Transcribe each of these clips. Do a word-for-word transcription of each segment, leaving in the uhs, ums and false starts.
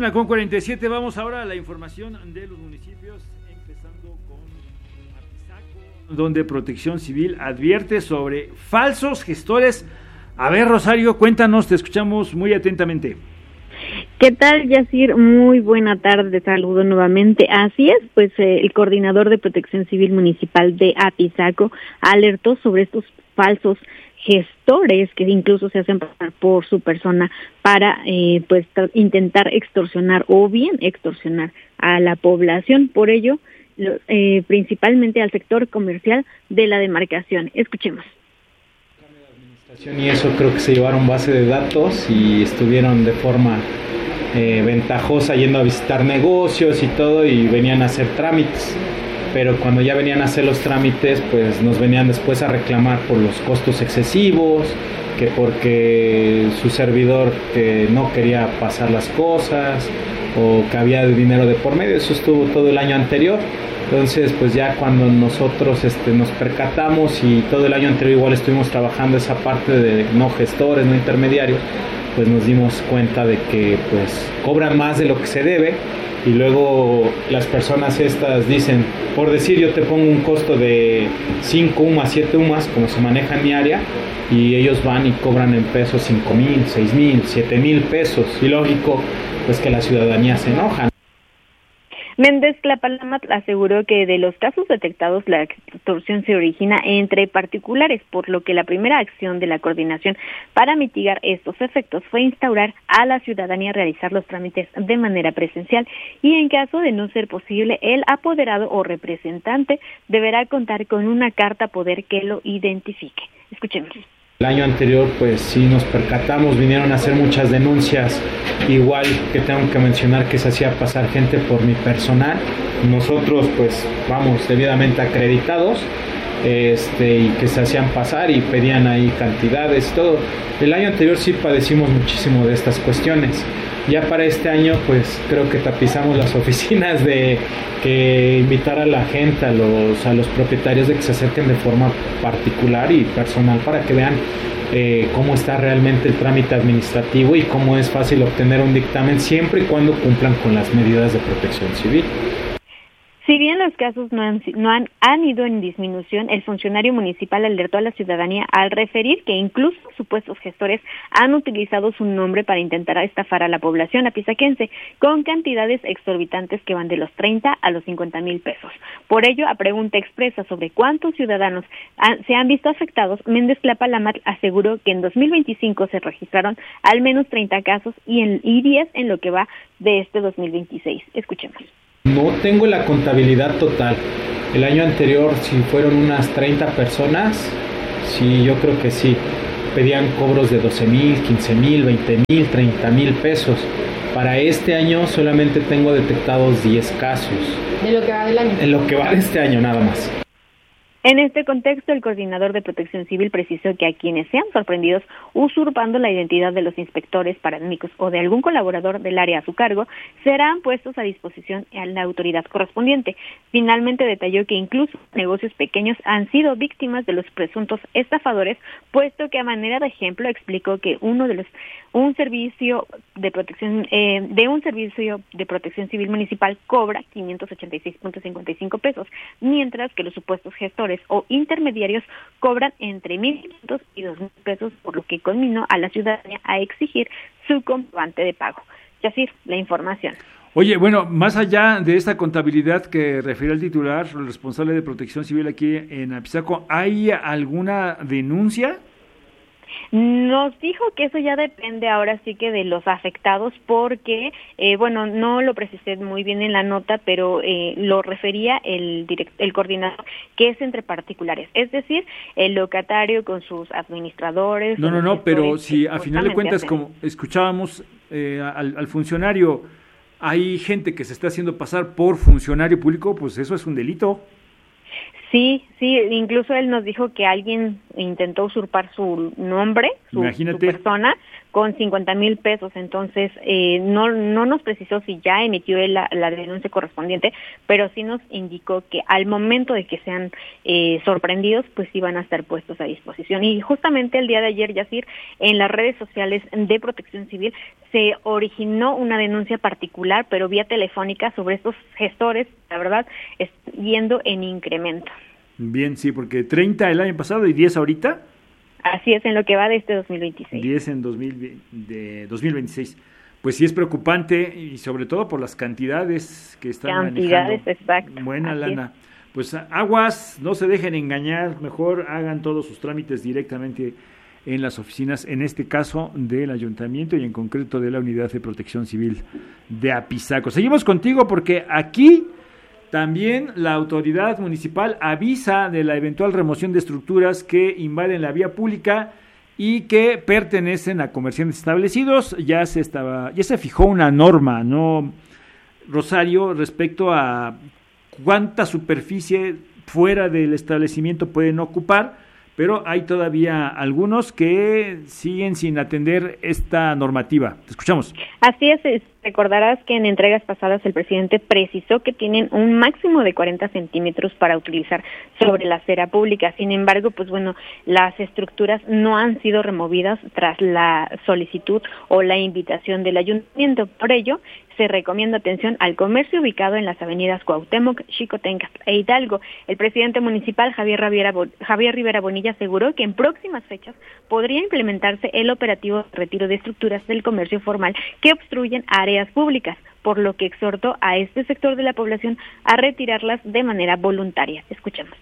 Una con cuarenta y siete, vamos ahora a la información de los municipios, empezando con Apizaco, donde Protección Civil advierte sobre falsos gestores. A ver, Rosario, cuéntanos, te escuchamos muy atentamente. ¿Qué tal, Yacir? Muy buena tarde, te saludo nuevamente. Así es, pues eh, el coordinador de Protección Civil Municipal de Apizaco alertó sobre estos falsos gestores que incluso se hacen pasar por su persona para eh, pues intentar extorsionar o bien extorsionar a la población. Por ello, lo, eh, principalmente al sector comercial de la demarcación. Escuchemos. Y eso creo que se llevaron base de datos y estuvieron de forma eh, ventajosa yendo a visitar negocios y todo, y venían a hacer trámites, pero cuando ya venían a hacer los trámites pues nos venían después a reclamar por los costos excesivos, que porque su servidor que no quería pasar las cosas o que había dinero de por medio. Eso estuvo todo el año anterior. Entonces, pues ya cuando nosotros este, nos percatamos, y todo el año anterior igual estuvimos trabajando esa parte de no gestores, no intermediarios, pues nos dimos cuenta de que pues cobran más de lo que se debe, y luego las personas estas dicen, por decir, yo te pongo un costo de cinco U M A, siete U M A, como se maneja en mi área, y ellos van y cobran en pesos cinco mil, seis mil, siete mil pesos, y lógico, pues que la ciudadanía se enoja. Méndez Tlapalamat aseguró que de los casos detectados la extorsión se origina entre particulares, por lo que la primera acción de la coordinación para mitigar estos efectos fue instaurar a la ciudadanía a realizar los trámites de manera presencial, y en caso de no ser posible, el apoderado o representante deberá contar con una carta poder que lo identifique. Escuchemos. El año anterior pues sí nos percatamos, vinieron a hacer muchas denuncias, igual que tengo que mencionar que se hacía pasar gente por mi personal. Nosotros pues vamos debidamente acreditados, este y que se hacían pasar y pedían ahí cantidades, todo. El año anterior sí padecimos muchísimo de estas cuestiones. Ya para este año pues creo que tapizamos las oficinas de que invitar a la gente, a los a los propietarios, de que se acerquen de forma particular y personal para que vean eh, cómo está realmente el trámite administrativo y cómo es fácil obtener un dictamen, siempre y cuando cumplan con las medidas de protección civil. Si bien los casos no han, no han, han ido en disminución, el funcionario municipal alertó a la ciudadanía al referir que incluso supuestos gestores han utilizado su nombre para intentar estafar a la población apizaquense con cantidades exorbitantes que van de los treinta a los cincuenta mil pesos. Por ello, a pregunta expresa sobre cuántos ciudadanos han, se han visto afectados, Méndez Tlapalamat aseguró que en dos mil veinticinco se registraron al menos treinta casos y, en, y diez en lo que va de este dos mil veintiséis. Escuchemos. No tengo la contabilidad total. El año anterior, si fueron unas treinta personas, sí, yo creo que sí. Pedían cobros de doce mil, quince mil, veinte mil, treinta mil pesos. Para este año solamente tengo detectados diez casos. ¿De lo que va del año? En lo que va de este año nada más. En este contexto, el coordinador de Protección Civil precisó que a quienes sean sorprendidos usurpando la identidad de los inspectores paramédicos o de algún colaborador del área a su cargo, serán puestos a disposición a la autoridad correspondiente. Finalmente detalló que incluso negocios pequeños han sido víctimas de los presuntos estafadores, puesto que a manera de ejemplo explicó que uno de los un servicio de protección eh, de un servicio de protección civil municipal cobra quinientos ochenta y seis punto cincuenta y cinco pesos, mientras que los supuestos gestores o intermediarios cobran entre mil quinientos y dos mil pesos, por lo que conminó a la ciudadanía a exigir su comprobante de pago. Yacir, la información. Oye, bueno, más allá de esta contabilidad que refiere el titular, el responsable de Protección Civil aquí en Apizaco, ¿hay alguna denuncia? Nos dijo que eso ya depende ahora sí que de los afectados, porque, eh, bueno, no lo precisé muy bien en la nota, pero eh, lo refería el, direct, el coordinador, que es entre particulares, es decir, el locatario con sus administradores. No, no, no, pero si a final de cuentas, como escuchábamos eh, al, al funcionario, hay gente que se está haciendo pasar por funcionario público, pues eso es un delito. Sí, sí, incluso él nos dijo que alguien intentó usurpar su nombre, su, su persona, con cincuenta mil pesos. Entonces, eh, no no nos precisó si ya emitió él la, la denuncia correspondiente, pero sí nos indicó que al momento de que sean eh, sorprendidos, pues iban a estar puestos a disposición. Y justamente el día de ayer, Yacir, en las redes sociales de Protección Civil se originó una denuncia particular, pero vía telefónica, sobre estos gestores, la verdad, es yendo en incremento. Bien, sí, porque treinta el año pasado y diez ahorita. Así es, en lo que va de este dos mil veintiséis. diez en dos mil, de dos mil veintiséis. Pues sí es preocupante, y sobre todo por las cantidades que están Cantidades, manejando. exacto. Buena Así lana. Es. Pues aguas, no se dejen engañar, mejor hagan todos sus trámites directamente en las oficinas, en este caso del Ayuntamiento y en concreto de la Unidad de Protección Civil de Apizaco. Seguimos contigo porque aquí también la autoridad municipal avisa de la eventual remoción de estructuras que invaden la vía pública y que pertenecen a comerciantes establecidos. Ya se estaba, ya se fijó una norma, ¿no, Rosario, respecto a cuánta superficie fuera del establecimiento pueden ocupar, pero hay todavía algunos que siguen sin atender esta normativa. Te escuchamos. Así es, recordarás que en entregas pasadas el presidente precisó que tienen un máximo de cuarenta centímetros para utilizar sobre la acera pública. Sin embargo, pues bueno, las estructuras no han sido removidas tras la solicitud o la invitación del ayuntamiento. Por ello, se recomienda atención al comercio ubicado en las avenidas Cuauhtémoc, Xicoténcatl e Hidalgo. El presidente municipal Javier Rivera, Javier Rivera Bonilla aseguró que en próximas fechas podría implementarse el operativo de retiro de estructuras del comercio formal que obstruyen áreas públicas, por lo que exhortó a este sector de la población a retirarlas de manera voluntaria. Escuchemos.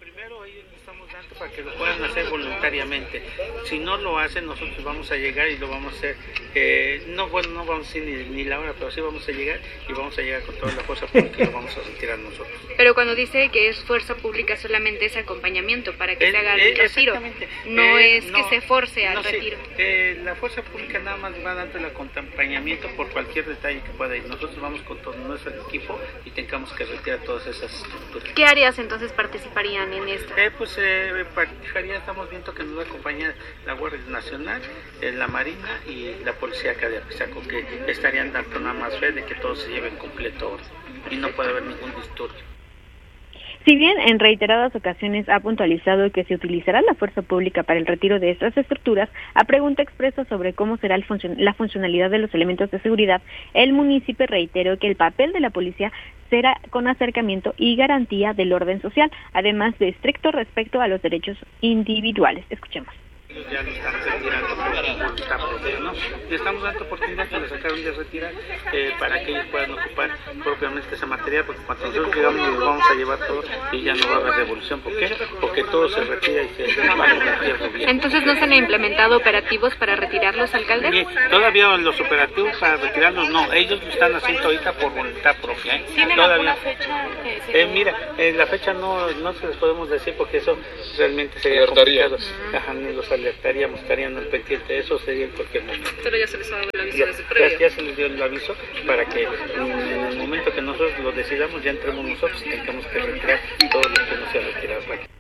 Para que lo puedan hacer voluntariamente. Si no lo hacen, nosotros vamos a llegar y lo vamos a hacer. Eh, no, bueno, no vamos a decir ni, ni la hora, pero sí vamos a llegar y vamos a llegar con toda la fuerza pública y lo vamos a retirar nosotros. Pero cuando dice que es fuerza pública, solamente es acompañamiento para que eh, se haga el eh, retiro. No eh, es no, que se force al no, retiro. Sí. Eh, la fuerza pública nada más va dando el acompañamiento por cualquier detalle que pueda ir. Nosotros vamos con todo nuestro equipo y tengamos que retirar todas esas estructuras. ¿Qué áreas entonces participarían en esta? Eh, pues eh, participaría, estamos viendo que nos va a acompañar la Guardia Nacional, eh, la Marina y la Policía acá de Apizaco, que estarían dando nada más fe de que todo se lleve en completo orden y no puede haber ningún disturbio. Si bien en reiteradas ocasiones ha puntualizado que se utilizará la fuerza pública para el retiro de estas estructuras, a pregunta expresa sobre cómo será el funcion- la funcionalidad de los elementos de seguridad, el municipio reiteró que el papel de la policía será con acercamiento y garantía del orden social, además de estricto respeto a los derechos individuales. Escuchemos. Ya lo están retirando por voluntad propia, ¿no? Le estamos dando oportunidad que lo sacaron de retirar eh, para que ellos puedan ocupar propiamente esa materia, porque cuando nosotros llegamos nos vamos a llevar todo y ya no va a haber devolución. ¿Por qué? Porque todo se retira y se va a repetir. Entonces, ¿no se han implementado operativos para retirarlos, alcalde? Bien, todavía los operativos para retirarlos no, ellos lo están haciendo ahorita por voluntad propia. ¿eh? ¿Tienen todavía. alguna fecha? Que se... eh, mira, eh, la fecha no, no se les podemos decir porque eso realmente sería complicado. Ajá, los alertaríamos, estarían al pendiente de eso, sería en cualquier momento. Pero ya se les ha dado el aviso Ya, desde previo. ya, ya se les dio el aviso para que en el momento que nosotros lo decidamos ya entremos nosotros y tengamos que retirar todo lo que no sea retirado.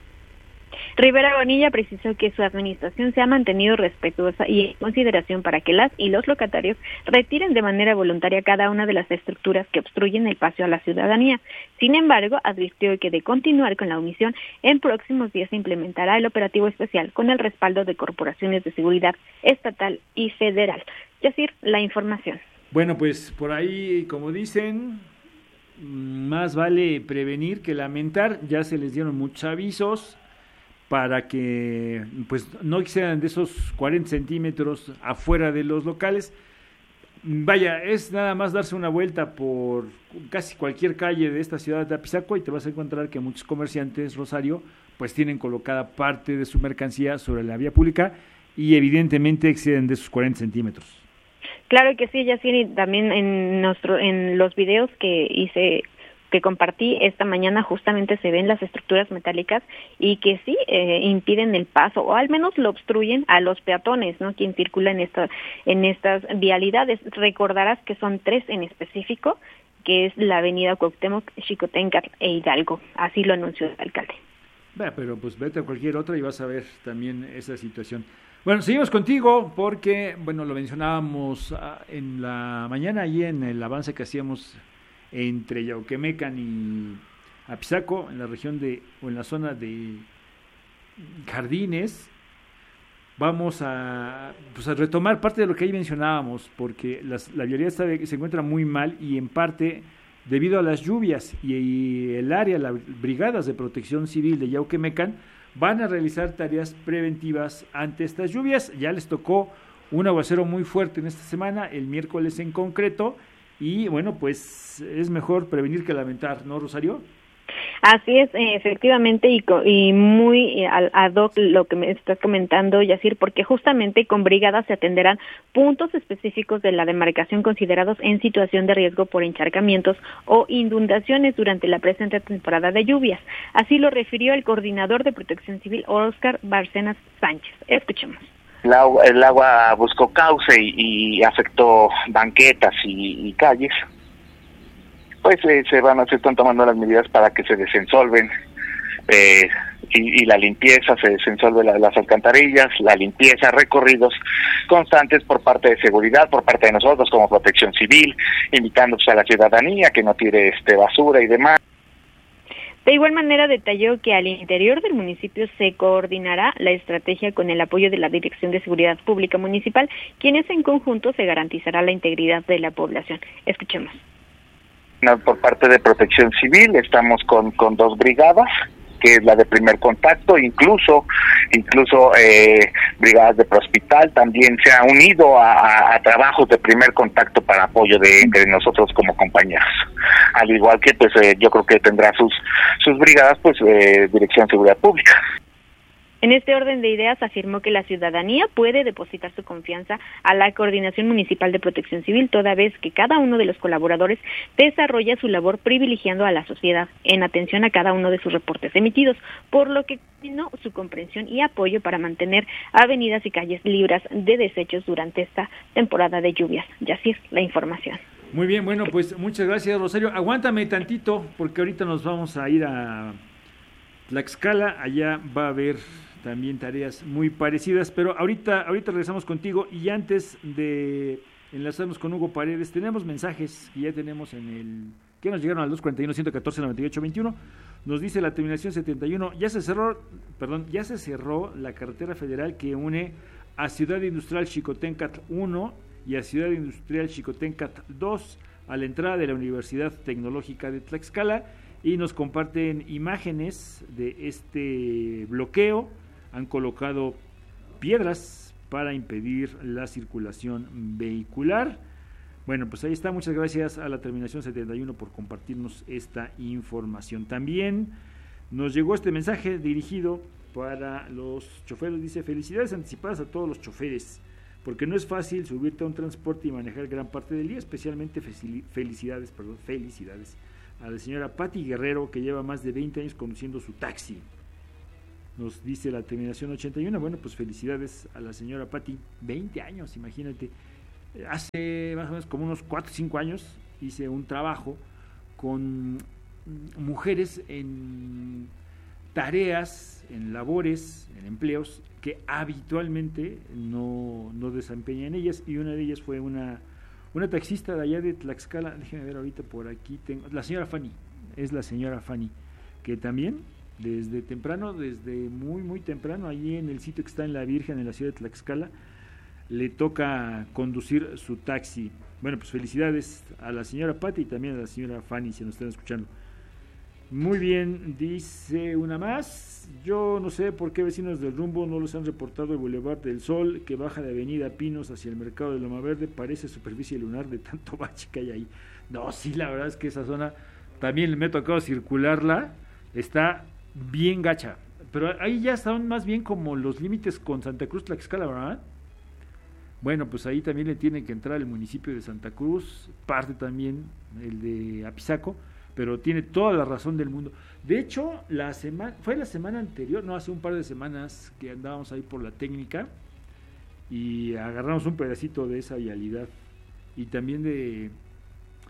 Rivera Bonilla precisó que su administración se ha mantenido respetuosa y en consideración para que las y los locatarios retiren de manera voluntaria cada una de las estructuras que obstruyen el paso a la ciudadanía. Sin embargo, advirtió que de continuar con la omisión, en próximos días se implementará el operativo especial con el respaldo de corporaciones de seguridad estatal y federal. Yacir, la información. Bueno, pues por ahí, como dicen, más vale prevenir que lamentar. Ya se les dieron muchos avisos para que pues no excedan de esos cuarenta centímetros afuera de los locales. Vaya, es nada más darse una vuelta por casi cualquier calle de esta ciudad de Apizaco y te vas a encontrar que muchos comerciantes, Rosario, pues tienen colocada parte de su mercancía sobre la vía pública y evidentemente exceden de esos cuarenta centímetros. Claro que sí, Yacir, también en nuestro en los videos que hice que compartí esta mañana justamente se ven las estructuras metálicas y que sí eh, impiden el paso o al menos lo obstruyen a los peatones, ¿no? Quien circula en esta en estas vialidades. Recordarás que son tres en específico, que es la avenida Cuauhtémoc, Xicoténcatl e Hidalgo. Así lo anunció el alcalde. Bah, pero pues vete a cualquier otra y vas a ver también esa situación. Bueno, seguimos contigo porque, bueno, lo mencionábamos uh, en la mañana y en el avance que hacíamos entre Yauquemecan y Apizaco, en la región de, o en la zona de Jardines. Vamos a, pues a retomar parte de lo que ahí mencionábamos, porque las, la vialidad está, se encuentra muy mal y en parte debido a las lluvias y, y el área, las brigadas de protección civil de Yauquemecan van a realizar tareas preventivas ante estas lluvias. Ya les tocó un aguacero muy fuerte en esta semana, el miércoles en concreto, y bueno, pues es mejor prevenir que lamentar, ¿no, Rosario? Así es, efectivamente, y, y muy ad hoc lo que me estás comentando, Yacir, porque justamente con brigadas se atenderán puntos específicos de la demarcación considerados en situación de riesgo por encharcamientos o inundaciones durante la presente temporada de lluvias. Así lo refirió el coordinador de Protección Civil, Óscar Bárcenas Sánchez. Escuchemos. El agua, el agua buscó cauce y, y afectó banquetas y, y calles. Pues eh, se van, se están tomando las medidas para que se desensolven eh, y, y la limpieza, se desensolve la, las alcantarillas, la limpieza, recorridos constantes por parte de seguridad, por parte de nosotros como Protección Civil, invitando pues, a la ciudadanía que no tire este basura y demás. De igual manera detalló que al interior del municipio se coordinará la estrategia con el apoyo de la Dirección de Seguridad Pública Municipal, quienes en conjunto se garantizará la integridad de la población. Escuchemos. Por parte de Protección Civil estamos con, con dos brigadas, que es la de primer contacto, incluso incluso eh, brigadas de prehospital también se ha unido a, a, a trabajos de primer contacto para apoyo de entre nosotros como compañeros, al igual que pues eh, yo creo que tendrá sus sus brigadas pues eh, Dirección de Seguridad Pública. En este orden de ideas afirmó que la ciudadanía puede depositar su confianza a la Coordinación Municipal de Protección Civil, toda vez que cada uno de los colaboradores desarrolla su labor privilegiando a la sociedad en atención a cada uno de sus reportes emitidos, por lo que no su comprensión y apoyo para mantener avenidas y calles libres de desechos durante esta temporada de lluvias. Yacir, la información. Muy bien, bueno, pues muchas gracias, Rosario. Aguántame tantito, porque ahorita nos vamos a ir a Tlaxcala, allá va a haber también tareas muy parecidas, pero ahorita ahorita regresamos contigo y antes de enlazarnos con Hugo Paredes, tenemos mensajes que ya tenemos en el que nos llegaron al dos cuarenta y uno, ciento catorce, noventa y ocho veintiuno. Nos dice la terminación setenta y uno, ya se cerró, perdón, ya se cerró la carretera federal que une a Ciudad Industrial Xicoténcatl uno y a Ciudad Industrial Xicoténcatl dos a la entrada de la Universidad Tecnológica de Tlaxcala, y nos comparten imágenes de este bloqueo. Han colocado piedras para impedir la circulación vehicular. Bueno, pues ahí está. Muchas gracias a la terminación setenta y uno por compartirnos esta información. También nos llegó este mensaje dirigido para los choferes. Dice: felicidades anticipadas a todos los choferes, porque no es fácil subirte a un transporte y manejar gran parte del día. Especialmente felicidades, perdón, felicidades a la señora Pati Guerrero, que lleva más de veinte años conduciendo su taxi. Nos dice la terminación ochenta y uno, bueno, pues felicidades a la señora Pati, veinte años, imagínate. Hace más o menos como unos cuatro o cinco años hice un trabajo con mujeres en tareas, en labores, en empleos que habitualmente no, no desempeñan ellas, y una de ellas fue una, una taxista de allá de Tlaxcala. Déjenme ver ahorita por aquí, tengo la señora Fanny, es la señora Fanny, que también desde temprano, desde muy muy temprano, allí en el sitio que está en La Virgen, en la ciudad de Tlaxcala, le toca conducir su taxi. Bueno, pues felicidades a la señora Pati y también a la señora Fanny, si nos están escuchando. Muy bien, dice una más: yo no sé por qué vecinos del rumbo no los han reportado el Boulevard del Sol, que baja de Avenida Pinos hacia el mercado de Loma Verde, parece superficie lunar de tanto bache que hay ahí. No, sí, la verdad es que esa zona también me ha tocado circularla, está bien gacha, pero ahí ya están más bien como los límites con Santa Cruz Tlaxcala, ¿verdad? Bueno, pues ahí también le tiene que entrar el municipio de Santa Cruz, parte también el de Apizaco, pero tiene toda la razón del mundo. De hecho, la semana, fue la semana anterior, no, hace un par de semanas que andábamos ahí por la técnica y agarramos un pedacito de esa vialidad y también de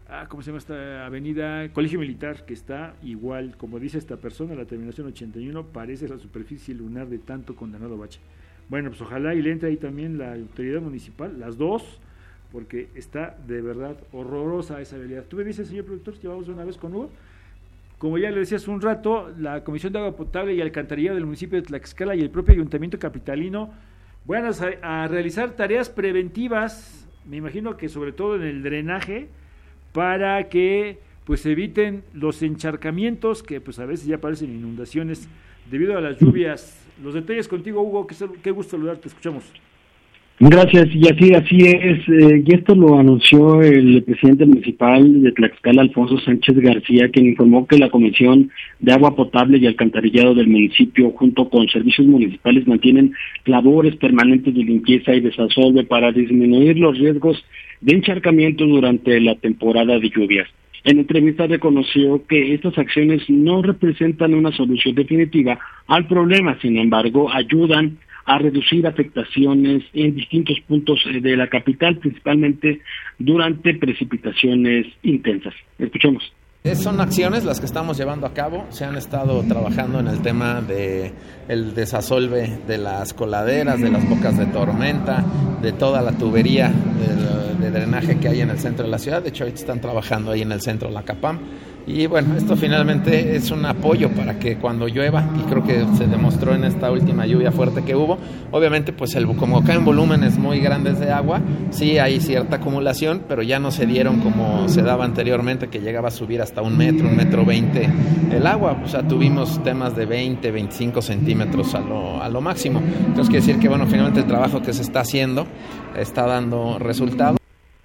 ah, ¿cómo se llama esta avenida? Colegio Militar, que está igual, como dice esta persona, la terminación ochenta y uno, parece la superficie lunar de tanto condenado bache. Bueno, pues ojalá y le entre ahí también la autoridad municipal, las dos, porque está de verdad horrorosa esa vialidad. ¿Tú me dices, señor productor, si vamos una vez con Hugo? Como ya le decía hace un rato, la Comisión de Agua Potable y Alcantarillado del municipio de Tlaxcala y el propio Ayuntamiento Capitalino van a, a realizar tareas preventivas, me imagino que sobre todo en el drenaje, para que pues eviten los encharcamientos que pues a veces ya parecen inundaciones debido a las lluvias. Los detalles contigo, Hugo, qué, qué gusto saludarte, escuchamos. Gracias, y así, así es, eh, y esto lo anunció el presidente municipal de Tlaxcala, Alfonso Sánchez García, quien informó que la Comisión de Agua Potable y Alcantarillado del municipio, junto con servicios municipales, mantienen labores permanentes de limpieza y desasolve para disminuir los riesgos de encharcamiento durante la temporada de lluvias. En entrevista reconoció que estas acciones no representan una solución definitiva al problema, sin embargo, ayudan a reducir afectaciones en distintos puntos de la capital, principalmente durante precipitaciones intensas. Escuchemos. Son acciones las que estamos llevando a cabo. Se han estado trabajando en el tema de el desasolve de las coladeras, de las bocas de tormenta, de toda la tubería de, de drenaje que hay en el centro de la ciudad. De hecho, ahorita están trabajando ahí en el centro de la Capam. Y bueno, esto finalmente es un apoyo para que cuando llueva, y creo que se demostró en esta última lluvia fuerte que hubo, obviamente pues el, como caen volúmenes muy grandes de agua, sí hay cierta acumulación, pero ya no se dieron como se daba anteriormente, que llegaba a subir hasta un metro, un metro veinte el agua. O sea, tuvimos temas de veinte, veinticinco centímetros a lo, a lo máximo. Entonces quiere decir que bueno, finalmente el trabajo que se está haciendo está dando resultados.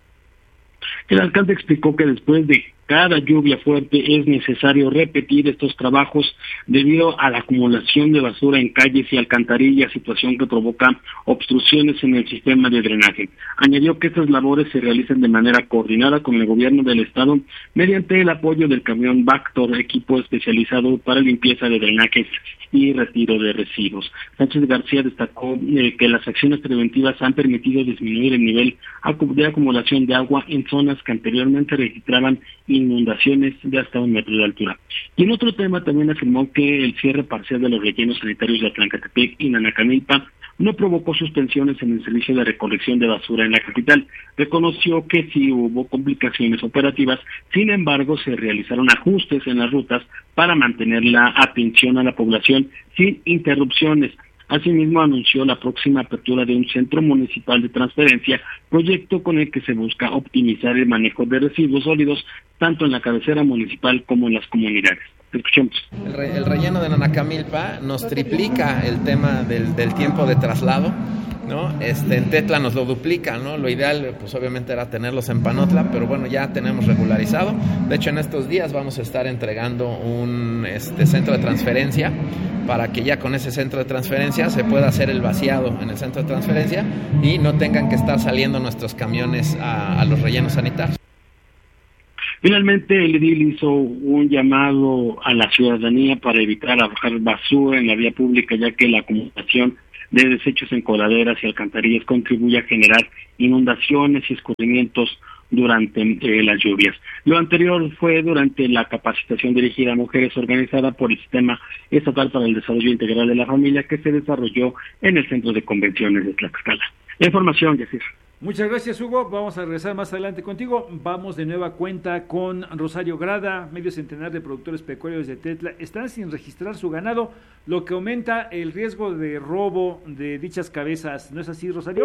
El alcalde explicó que después de cada lluvia fuerte es necesario repetir estos trabajos debido a la acumulación de basura en calles y alcantarillas, situación que provoca obstrucciones en el sistema de drenaje. Añadió que estas labores se realizan de manera coordinada con el gobierno del estado mediante el apoyo del camión Bactor, equipo especializado para limpieza de drenajes y retiro de residuos. Sánchez García destacó eh, que las acciones preventivas han permitido disminuir el nivel de acumulación de agua en zonas que anteriormente registraban inundaciones de hasta un metro de altura. Y en otro tema también afirmó que el cierre parcial de los rellenos sanitarios de Atlancatepec y Nanacamilpa no provocó suspensiones en el servicio de recolección de basura en la capital. Reconoció que sí hubo complicaciones operativas, sin embargo se realizaron ajustes en las rutas para mantener la atención a la población sin interrupciones. Asimismo, anunció la próxima apertura de un centro municipal de transferencia, proyecto con el que se busca optimizar el manejo de residuos sólidos tanto en la cabecera municipal como en las comunidades. Escuchemos. El, re, el relleno de Nanacamilpa nos triplica el tema del, del tiempo de traslado, ¿no? Este, en Tetla nos lo duplica, ¿no? Lo ideal, pues obviamente era tenerlos en Panotla, pero bueno, ya tenemos regularizado. De hecho, en estos días vamos a estar entregando un este, centro de transferencia para que ya con ese centro de transferencia se pueda hacer el vaciado en el centro de transferencia y no tengan que estar saliendo nuestros camiones a, a los rellenos sanitarios. Finalmente, el edil hizo un llamado a la ciudadanía para evitar arrojar basura en la vía pública, ya que la acumulación de desechos en coladeras y alcantarillas contribuye a generar inundaciones y escurrimientos durante eh, las lluvias. Lo anterior fue durante la capacitación dirigida a mujeres organizada por el Sistema Estatal para el Desarrollo Integral de la Familia, que se desarrolló en el Centro de Convenciones de Tlaxcala. La información, Yacir. Muchas gracias, Hugo. Vamos a regresar más adelante contigo. Vamos de nueva cuenta con Rosario Grada. Medio centenar de productores pecuarios de Tetla están sin registrar su ganado, lo que aumenta el riesgo de robo de dichas cabezas. ¿No es así, Rosario?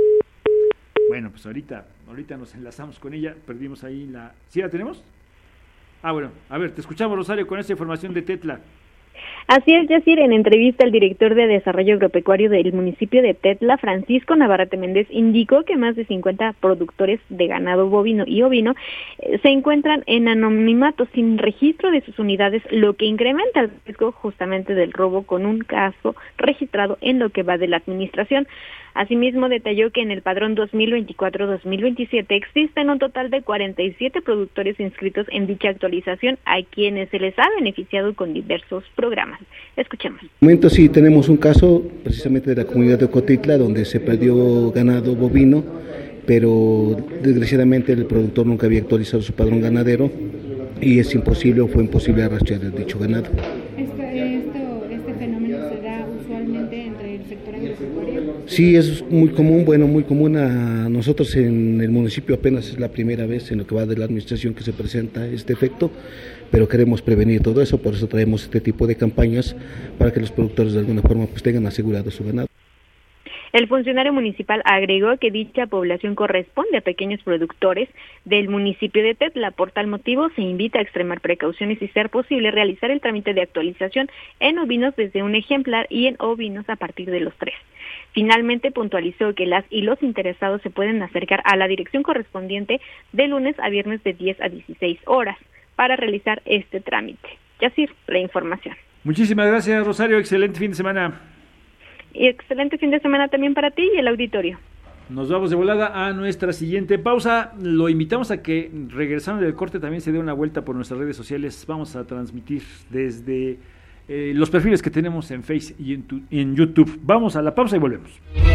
Bueno, pues ahorita, ahorita nos enlazamos con ella. Perdimos ahí la... ¿Sí la tenemos? Ah, bueno. A ver, te escuchamos, Rosario, con esta información de Tetla. Así es, Yacir, en entrevista el director de Desarrollo Agropecuario del municipio de Tetla, Francisco Navarrete Méndez, indicó que más de cincuenta productores de ganado bovino y ovino eh, se encuentran en anonimato sin registro de sus unidades, lo que incrementa el riesgo justamente del robo, con un caso registrado en lo que va de la administración. Asimismo, detalló que en el padrón dos mil veinticuatro dos mil veintisiete existen un total de cuarenta y siete productores inscritos en dicha actualización, a quienes se les ha beneficiado con diversos programas. Escuchemos. En este momento sí tenemos un caso precisamente de la comunidad de Ocotitla, donde se perdió ganado bovino, pero desgraciadamente el productor nunca había actualizado su padrón ganadero y es imposible o fue imposible rastrear dicho ganado. Este, esto, ¿Este fenómeno se da usualmente entre el sector agropecuario? Sí, es muy común, bueno, muy común. A nosotros en el municipio apenas es la primera vez en lo que va de la administración que se presenta este efecto, pero queremos prevenir todo eso, por eso traemos este tipo de campañas para que los productores de alguna forma pues tengan asegurado su ganado. El funcionario municipal agregó que dicha población corresponde a pequeños productores del municipio de Tetla. Por tal motivo, se invita a extremar precauciones y, ser posible, realizar el trámite de actualización en ovinos desde un ejemplar y en ovinos a partir de los tres. Finalmente, puntualizó que las y los interesados se pueden acercar a la dirección correspondiente de lunes a viernes de diez a dieciséis horas para realizar este trámite. Yacir, la información. Muchísimas gracias, Rosario. Excelente fin de semana. Y excelente fin de semana también para ti y el auditorio. Nos vamos de volada a nuestra siguiente pausa. Lo invitamos a que, regresando del corte, también se dé una vuelta por nuestras redes sociales. Vamos a transmitir desde eh, los perfiles que tenemos en Face y en, tu, en YouTube. Vamos a la pausa y volvemos.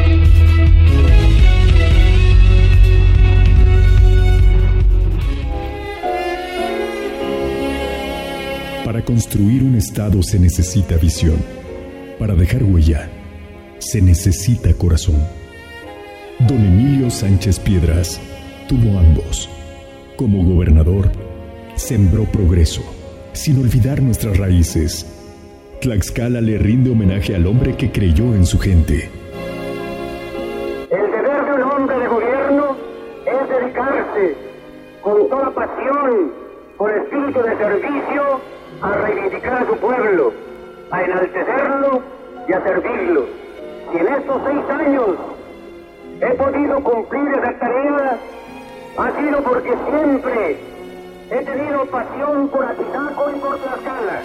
Para construir un estado se necesita visión. Para dejar huella se necesita corazón. Don Emilio Sánchez Piedras tuvo ambos. Como gobernador, sembró progreso, sin olvidar nuestras raíces. Tlaxcala le rinde homenaje al hombre que creyó en su gente. El deber de un hombre de gobierno es dedicarse con toda pasión, con espíritu de servicio, a reivindicar a su pueblo, a enaltecerlo y a servirlo. Y en estos seis años he podido cumplir esa tarea, ha sido porque siempre he tenido pasión por Atizaco y por Tlaxcala.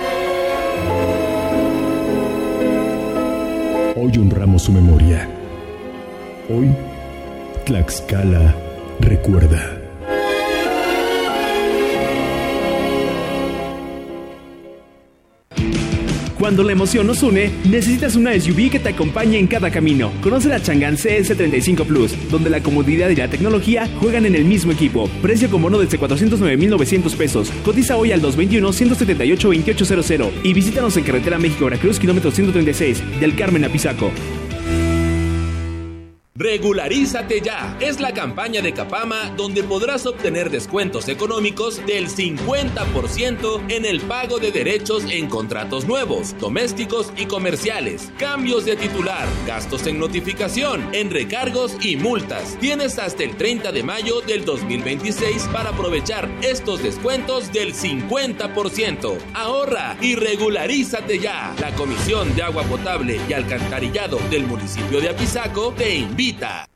Hoy honramos su memoria. Hoy, Tlaxcala recuerda. Cuando la emoción nos une, necesitas una S U V que te acompañe en cada camino. Conoce la Chang'an C S treinta y cinco Plus, donde la comodidad y la tecnología juegan en el mismo equipo. Precio con bono desde cuatrocientos nueve mil novecientos pesos. Cotiza hoy al dos dos uno, uno siete ocho, dos ocho cero cero y visítanos en carretera México-Veracruz, kilómetro ciento treinta y seis, del Carmen a Pisaco. Regularízate ya. Es la campaña de Capama donde podrás obtener descuentos económicos del cincuenta por ciento en el pago de derechos en contratos nuevos, domésticos y comerciales, cambios de titular, gastos en notificación, en recargos y multas. Tienes hasta el treinta de mayo del dos mil veintiséis para aprovechar estos descuentos del cincuenta por ciento. Ahorra y regularízate ya. La Comisión de Agua Potable y Alcantarillado del municipio de Apizaco te invita.